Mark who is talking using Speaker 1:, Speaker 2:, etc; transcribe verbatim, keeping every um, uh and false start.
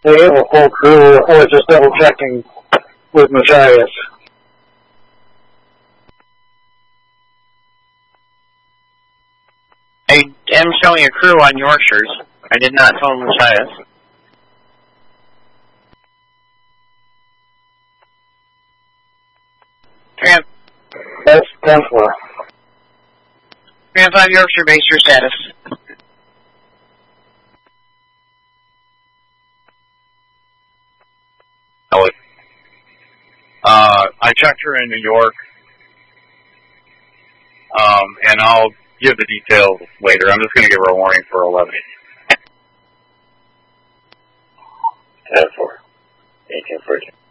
Speaker 1: They have a full crew, or just double checking with Matthias.
Speaker 2: I am showing a crew on Yorkshires. I did not tell Matthias. Trans.
Speaker 1: That's ten four.
Speaker 2: Trans on Yorkshire base, your status.
Speaker 3: Ellie. Uh, I checked her in New York, um, and I'll give the details later. I'm just going to give her a warning for eleven.
Speaker 4: ten four. eighteen fourteen.